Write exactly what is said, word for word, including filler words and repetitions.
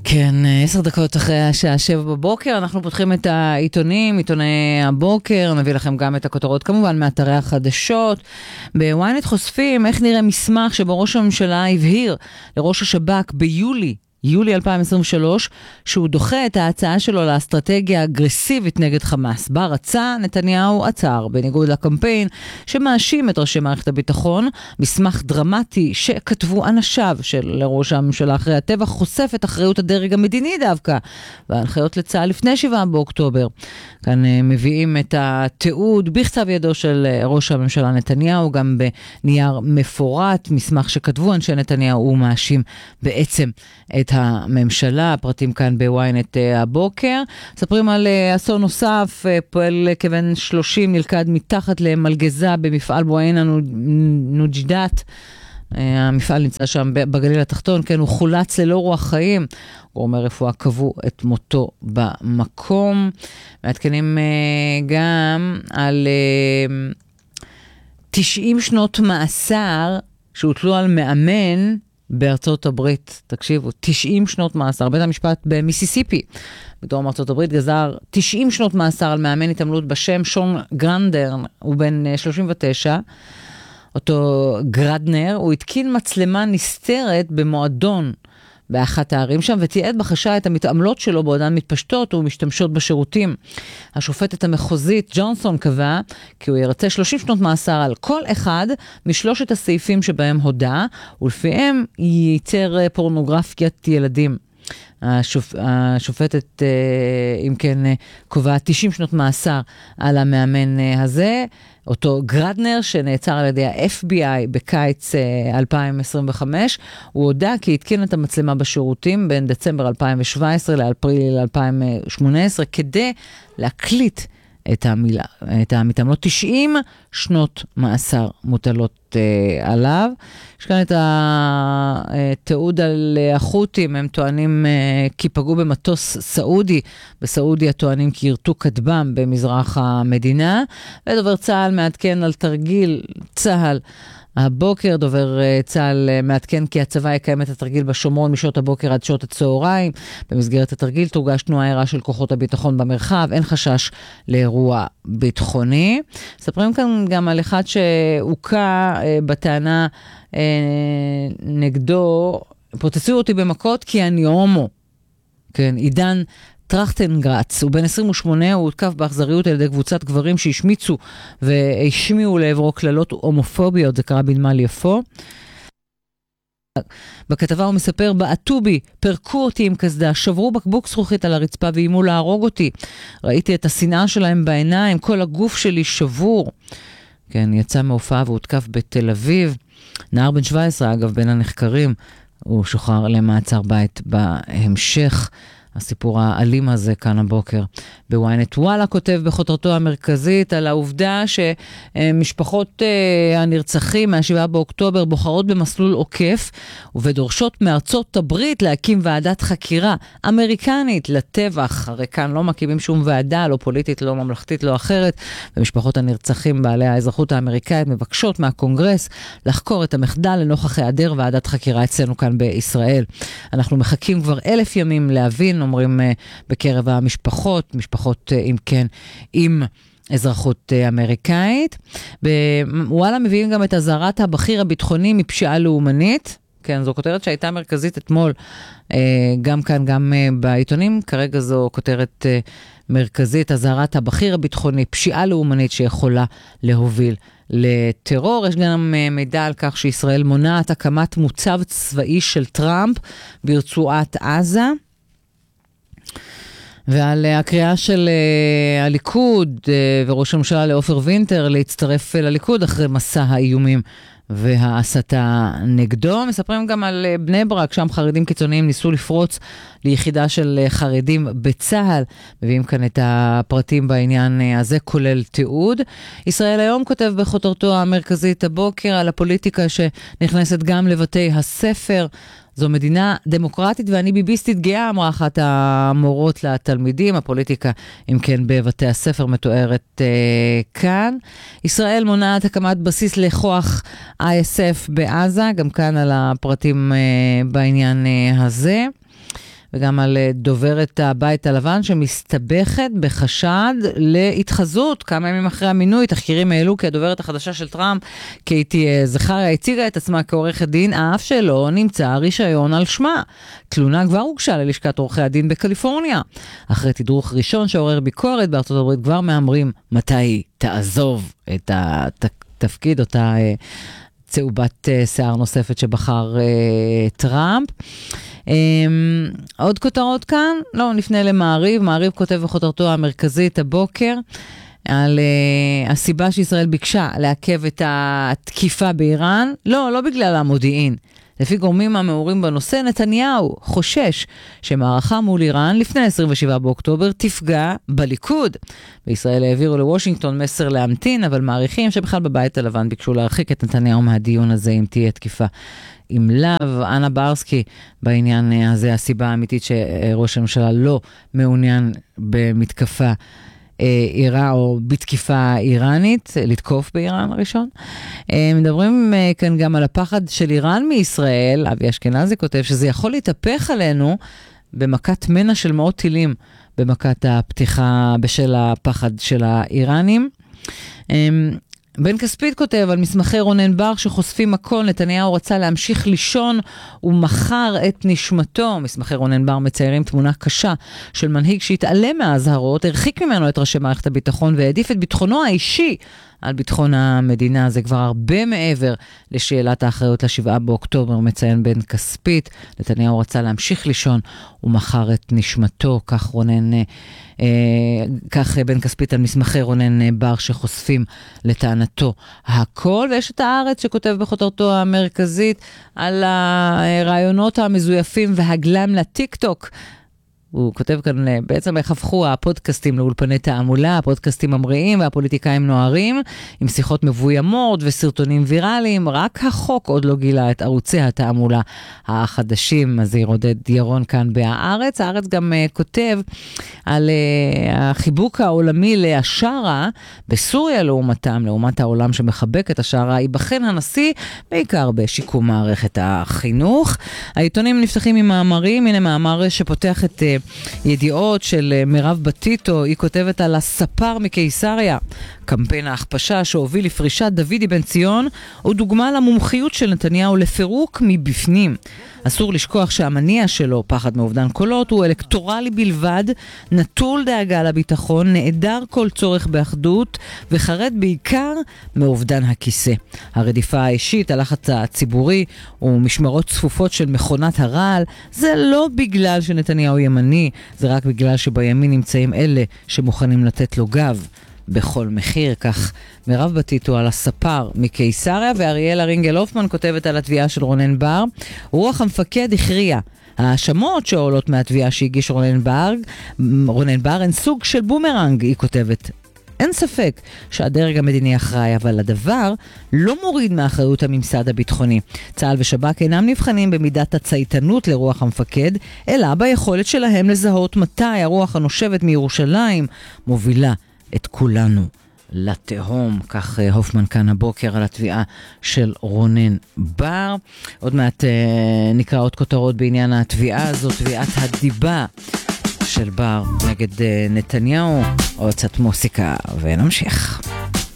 כן, עשר דקות אחרי השעה שבע בבוקר, אנחנו פותחים את העיתונים, עיתוני הבוקר, נביא לכם גם את הכותרות כמובן מאתרי החדשות. בוויינט חושפים איך נראה מסמך שבו ראש הממשלה הבהיר לראש השב"כ ביולי, יולי אלפיים עשרים ושלוש, שהוא דוחה את ההצעה שלו לאסטרטגיה אגרסיבית נגד חמאס. בה רצה נתניהו עצר, בניגוד לקמפיין שמאשים את ראשי מערכת הביטחון. מסמך דרמטי שכתבו אנשיו של ראש הממשלה אחרי הטבח חושף את אחריות הדרג המדיני דווקא, וההנחיות לצה"ל לפני שבעה באוקטובר. כאן מביאים את התיעוד בכתב ידו של ראש הממשלה נתניהו, גם בנייר מפורט, מסמך שכתבו אנשי נתניהו, הוא מאשים בעצם את הממשלה. הפרטים כאן בוויינט הבוקר. מספרים על אסון נוסף, פועל כבן שלושים נלכד מתחת למלגזה במפעל בועיינה נוג'ידאת. המפעל נמצא שם בגליל התחתון, כן, הוא חולץ ללא רוח חיים. גורמי רפואה קבעו את מותו במקום. מעדכנים גם על תשעים שנות מאסר שהוטלו על מאמן בארצות הברית. תקשיבו, תשעים שנות מאסר. בית המשפט במיסיסיפי בדרום ארצות הברית גזר תשעים שנות מאסר על מאמן התעמלות בשם שון גרנדר, הוא בן שלושים ותשע. אותו גרדנר, הוא התקין מצלמה נסתרת במועדון באחת הערים שם, ותיעד בחשה את המתעמלות שלו בעודן מתפשטות ומשתמשות בשירותים. השופטת המחוזית ג'ונסון קבע כי הוא ירצה שלושים שנות מאסר על כל אחד משלושת הסעיפים שבהם הודע, ולפיהם ייצר פורנוגרפיית ילדים. השופ... השופטת, אם כן, קובעת תשעים שנות מאסר על המאמן הזה, אותו גרדנר שנעצר על ידי ה-אף בי איי בקיץ אלפיים עשרים וחמש. הוא הודע כי התקין את המצלמה בשירותים בין דצמבר אלפיים שבע עשרה לאפריל אלפיים שמונה עשרה כדי להקליט את המילה, את המתעמלות. תשעים שנות מאסר מוטלות אה, עליו. יש כאן את התיעוד על החות'ים, הם טוענים אה, כי פגעו במטוס סעודי, בסעודיה טוענים כי ירתו כטב"ם במזרח המדינה, ודובר צה"ל מעדכן על תרגיל צה"ל. הבוקר דובר צה"ל מעדכן כי הצבא יקיים את התרגיל בשומרון משעות הבוקר עד שעות הצהריים. במסגרת התרגיל תורגש תנועה ערה של כוחות הביטחון במרחב, אין חשש לאירוע ביטחוני. מספרים כאן גם על אחד שהוקע בטענה נגדו, פוצצו אותי במכות כי אני הומו. כן, עידן טרכטנגרץ, הוא בן עשרים ושמונה, הוא הותקף באכזריות על ידי קבוצת גברים שהשמיצו והשמיעו לעברו כללות הומופוביות, זה קרה בנמל יפו. בכתבה הוא מספר, בעטו בי, פרקו אותי עם כסדה, שברו בקבוק זכוכית על הרצפה ואיימו להרוג אותי. ראיתי את השנאה שלהם בעיניים, כל הגוף שלי שבור. כן, יצא מהופעה והותקף בתל אביב. נער בן שבע עשרה, אגב, בין הנחקרים, הוא שוחרר למעצר בית בהמשך. הסיפור האלים הזה כאן הבוקר בוויינט. וואלה כותב בכותרתו המרכזית על העובדה שמשפחות הנרצחים מהשבעה באוקטובר בוחרות במסלול עוקף ובדורשות מארצות הברית להקים ועדת חקירה אמריקנית לטבח. הרי כאן לא מקימים שום ועדה, לא פוליטית, לא ממלכתית, לא אחרת, ומשפחות הנרצחים בעלי האזרחות האמריקאית מבקשות מהקונגרס לחקור את המחדל לנוכח היעדר ועדת חקירה אצלנו כאן בישראל. אנחנו מחכים כבר אלף ימים להבין, אומרים בקרב המשפחות, משפחות אם כן עם אזרחות אמריקאית. בוואלה מביאים גם את הזהרת הבכיר הביטחוני מפשיעה לאומנית. כן, זו כותרת שהייתה מרכזית אתמול, גם כאן, גם בעיתונים. כרגע זו כותרת מרכזית, הזהרת הבכיר הביטחוני, פשיעה לאומנית שיכולה להוביל לטרור. יש גם מידע על כך שישראל מונעת הקמת מוצב צבאי של טראמפ ברצועת עזה. ועל הקריאה של הליכוד וראש הממשלה לעופר וינטר להצטרף לליכוד אחרי מסע האיומים וההסתה נגדו. מספרים גם על בני ברק, שם חרדים קיצוניים ניסו לפרוץ ליחידה של חרדים בצה"ל. מביאים כאן את הפרטים בעניין הזה, כולל תיעוד. ישראל היום כותב בכותרתו המרכזית הבוקר על הפוליטיקה שנכנסת גם לבתי הספר. זו מדינה דמוקרטית ואני ביביסטית גאה, אמרה אחת המורות לתלמידים. הפוליטיקה, אם כן, בבתי הספר מתוארת אה, כאן. ישראל מונעת הקמת בסיס לכוח איי אס אף בעזה, גם כאן על הפרטים אה, בעניין אה, הזה. וגם על דוברת הבית הלבן שמסתבכת בחשד להתחזות. כמה ימים אחרי המינוי, תחקירים העלו כי הדוברת החדשה של טראמפ, קייטי זכריה, הציגה את עצמה כעורכת דין, אף שלא נמצא רישיון על שמה. תלונה כבר הוגשה ללשכת עורכי הדין בקליפורניה. אחרי תדרוך ראשון שעורר ביקורת בארצות הברית, כבר מאמרים מתי היא תעזוב את התפקיד, אותה צהובת שיער נוספת שבחר טראמפ. עוד כותרות כאן, לא, נפנה למעריב. מעריב כותב בכותרתו המרכזית הבוקר על uh, הסיבה שישראל ביקשה לעכב את התקיפה באיראן. לא, לא בגלל המודיעין. לפי גורמים המעורים בנושא, נתניהו חושש שמערכה מול איראן לפני עשרים ושבעה באוקטובר תפגע בליכוד. בישראל העבירו לוושינגטון מסר להמתין, אבל מעריכים שבכלל בבית הלבן ביקשו להרחיק את נתניהו מהדיון הזה אם תהיה תקיפה. עם לאו, אנה ברסקי, בעניין הזה הסיבה האמיתית שראש הממשלה לא מעוניין במתקפה איראן או בתקיפה איראנית, לתקוף באיראן הראשון. מדברים כאן גם על הפחד של איראן מישראל. אבי אשכנזי כותב שזה יכול להתהפך עלינו במכת מנע של מאות טילים, במכת הפתיחה בשל הפחד של האיראנים. בן כספית כותב על מסמכי רונן בר שחושפים הכל. נתניהו רצה להמשיך לישון ומחר את נשמתו. מסמכי רונן בר מציירים תמונה קשה של מנהיג שהתעלם מהאזהרות, הרחיק ממנו את ראשי מערכת הביטחון והעדיף את ביטחונו האישי על ביטחון המדינה. זה כבר הרבה מעבר לשאלת האחריות לשבעה באוקטובר, מציין בן כספית. נתניהו רצה להמשיך לישון ומחר את נשמתו. כך רונן אה, כך בן כספית על מסמכי רונן בר שחושפים לטענתו הכל. ויש את הארץ שכותב בכותרתו המרכזית על הרעיונות המזויפים והגלם לטיק טוק. הוא כותב כאן בעצם איך הפכו הפודקאסטים לאולפני תעמולה, הפודקאסטים ממריאים והפוליטיקאים נוערים, עם שיחות מבוימות וסרטונים ויראליים. רק החוק עוד לא גילה את ערוצי התעמולה החדשים. אז עודד ירון כאן בהארץ. הארץ גם uh, כותב על uh, החיבוק העולמי להשרה בסוריה לעומתם, לעומת העולם שמחבק את השרה. ייבחן הנשיא בעיקר בשיקום מערכת החינוך. העיתונים נפתחים עם מאמרים. הנה מאמר שפותח את uh, ידיעות של מירב בטיטו. היא כותבת על הספר מקיסריה. קמפיין ההכפשה שהוביל לפרישת דוידי בן ציון הוא דוגמה למומחיות של נתניהו לפירוק מבפנים. אסור לשכוח שהמניע שלו, פחד מאובדן קולות, הוא אלקטורלי בלבד, נטול דאגה לביטחון, נעדר כל צורך באחדות וחרד בעיקר מאובדן הכיסא. הרדיפה האישית, הלחץ הציבורי ומשמרות צפופות של מכונת הרעל, זה לא בגלל שנתניהו ימני, זה רק בגלל שבימין נמצאים אלה שמוכנים לתת לו גב בכל מחיר. כך מירב בטיטו על הספר מקיסריה. ואריאלה רינגל הופמן כותבת על התביעה של רונן בר. רוח המפקד הכריע. האשמות שעולות מהתביעה שהגיש רונן בר, רונן בר הן סוג של בומרנג, היא כותבת. אין ספק שהדרג המדיני אחראי, אבל הדבר לא מוריד מאחריות הממסד הביטחוני. צה"ל ושב"כ אינם נבחנים במידת הצייתנות לרוח המפקד, אלא ביכולת שלהם לזהות מתי הרוח הנושבת מירושלים מובילה את כולנו לתהום. כך הופמן כאן הבוקר על התביעה של רונן בר. עוד מעט אה, נקרא עוד כותרות בעניין התביעה הזאת, תביעת הדיבה של בר נגד אה, נתניהו. עוד קצת מוסיקה ונמשיך.